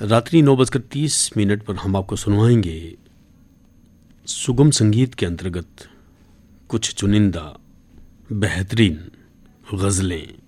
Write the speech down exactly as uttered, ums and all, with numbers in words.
रात्रि नौ बजकर तीस मिनट पर हम आपको सुनवाएंगे सुगम संगीत के अंतर्गत कुछ चुनिंदा बेहतरीन गज़लें।